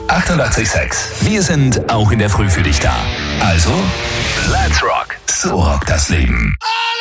88,6. Wir sind auch in der Früh für dich da. Also, let's rock. So rockt das Leben.